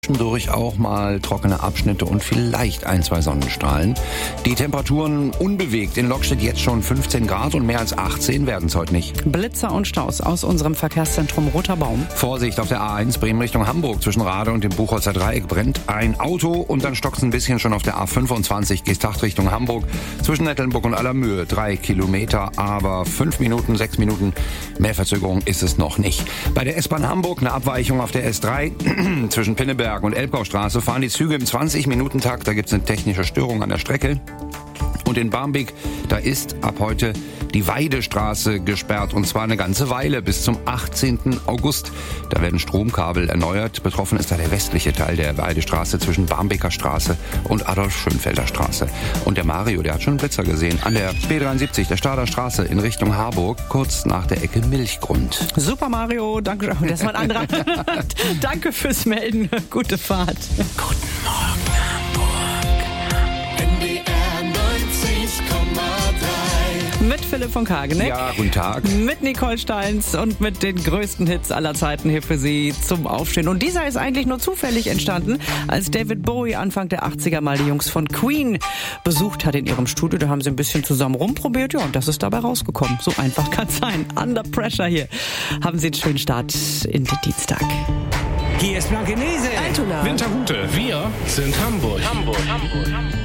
Zwischendurch auch mal trockene Abschnitte und vielleicht 1, 2 Sonnenstrahlen. Die Temperaturen unbewegt. In Lockstedt jetzt schon 15 Grad und mehr als 18 werden es heute nicht. Blitzer und Staus aus unserem Verkehrszentrum Roter Baum. Vorsicht auf der A1 Bremen Richtung Hamburg. Zwischen Rade und dem Buchholzer Dreieck brennt ein Auto und dann stockt's ein bisschen schon auf der A25 Geesthacht Richtung Hamburg. Zwischen Nettelnburg und Allermöhe 3 Kilometer, aber 5 Minuten, 6 Minuten mehr Verzögerung ist es noch nicht. Bei der S-Bahn Hamburg eine Abweichung auf der S3 zwischen Pinneberg und Elbgaustraße fahren die Züge im 20-Minuten-Takt. Da gibt es eine technische Störung an der Strecke. Und in Barmbek, da ist ab heute die Weidestraße gesperrt. Und zwar eine ganze Weile bis zum 18. August. Da werden Stromkabel erneuert. Betroffen ist da der westliche Teil der Weidestraße zwischen Barmbeker Straße und Adolf-Schönfelder Straße. Und der Mario, der hat schon einen Blitzer gesehen. An der B73, der Stader Straße in Richtung Harburg, kurz nach der Ecke Milchgrund. Super Mario, danke. Das war ein anderer. Danke fürs Melden. Gute Fahrt. Guten Morgen Hamburg. NDR 90,3. Mit Philipp von Kageneck. Ja, guten Tag. Mit Nicole Steins und mit den größten Hits aller Zeiten hier für Sie zum Aufstehen. Und dieser ist eigentlich nur zufällig entstanden, als David Bowie Anfang der 80er mal die Jungs von Queen besucht hat in ihrem Studio. Da haben sie ein bisschen zusammen rumprobiert, ja, und das ist dabei rausgekommen. So einfach kann es sein. Under Pressure hier. Haben Sie einen schönen Start in den Dienstag. Hier ist Blankenese. Altona. Winterhude. Wir sind Hamburg.